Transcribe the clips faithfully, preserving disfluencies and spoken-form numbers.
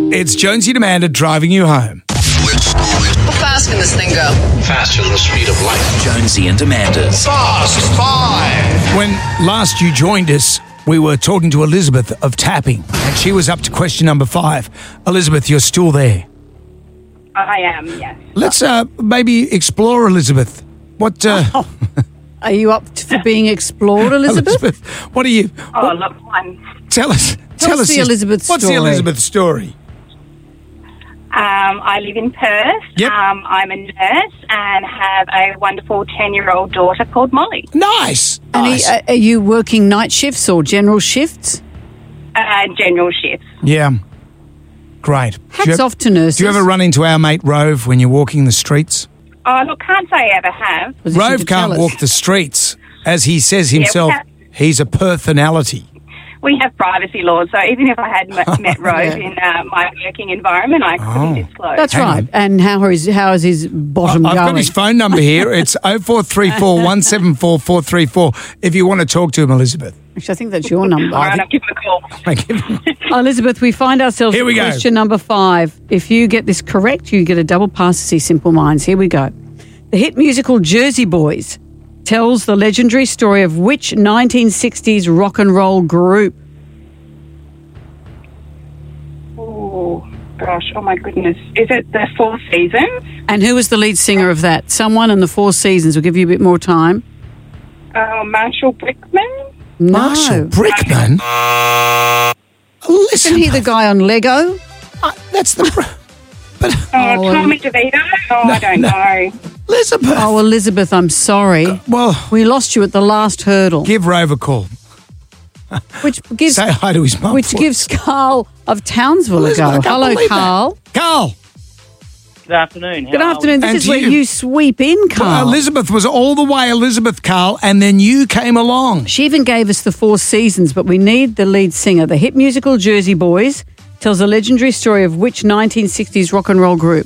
It's Jonesy and Amanda driving you home. How fast can this thing go? Faster than the speed of light. Jonesy and Amanda's Fast Five. When last you joined us, we were talking to Elizabeth of Tapping, and she was up to question number five. Elizabeth, you're still there. I am, yes. Let's uh, maybe explore, Elizabeth. What? Uh, Oh. Are you up to, for being explored, Elizabeth? Elizabeth, what are you? Oh, look, one. Tell us. Tell us the your- Elizabeth What's story. the Elizabeth story? Um, I live in Perth. Yep. Um, I'm a nurse and have a wonderful ten-year-old daughter called Molly. Nice. And nice. are, are you working night shifts or general shifts? Uh, general shifts. yeah. Great. Do Hats you ever- off to nurses. Do you ever run into our mate Rove when you're walking the streets? Oh, look, can't say I ever have. Position Rove to tell can't us. walk the streets. As he says himself, have- he's a personality. We have privacy laws, so even if I had m- met Rose in uh, my working environment, I couldn't Oh. disclose. That's Hang right. on. And how is how is his bottom I've going? got his phone number here. It's oh four three four, one seven four, four three four if you want to talk to him, Elizabeth. Actually, I think that's your number. All right, I'll give him a call. Thank you. Elizabeth, we find ourselves Here we at go. question number five. If you get this correct, you get a double pass to see Simple Minds. Here we go. The hit musical Jersey Boys tells the legendary story of which nineteen sixties rock and roll group? Oh, gosh. Oh, my goodness. Is it the Four Seasons? And who was the lead singer of that? Someone in the Four Seasons. We'll give you a bit more time. Uh, Marshall Brickman? No. Marshall Brickman. Listen, Isn't he the guy on Lego? uh, that's the. Br- but Oh, Oh, Tommy DeVito? Oh, I don't no. know. Elizabeth. Oh, Elizabeth, I'm sorry. Well, We lost you at the last hurdle, give Rove a call. which gives Say hi to his mum. which for gives Carl of Townsville a Elizabeth, I go. can't Hello, believe that. Carl. Carl. Good afternoon. How Good are afternoon. This And is to where you. you sweep in, Well, Carl. Elizabeth was all the way Elizabeth, Carl, and then you came along. She even gave us the Four Seasons, but we need the lead singer. The hit musical Jersey Boys tells a legendary story of which nineteen sixties rock and roll group?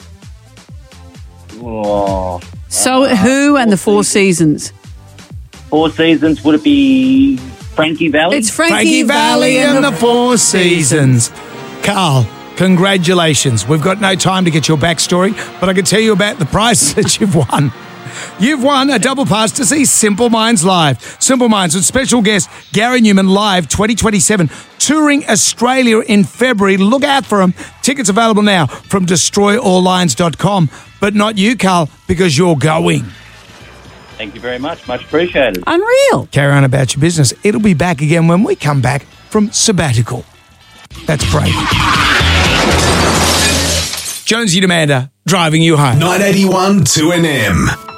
we? Oh, So who and the Four Seasons? Four Seasons, would it be Frankie Valley? It's Frankie, Frankie Valley and the Four Seasons. Carl, congratulations. We've got no time to get your backstory, but I can tell you about the prize that you've won. You've won a double pass to see Simple Minds live. Simple Minds with special guest Gary Newman live twenty twenty-seven, touring Australia in February. Look out for them. Tickets available now from destroy all lines dot com. But not you, Carl, because you're going. Thank you very much. Much appreciated. Unreal. Carry on about your business. It'll be back again when we come back from sabbatical. That's brave. Jonesy and Amanda driving you home. nine eighty-one two N M.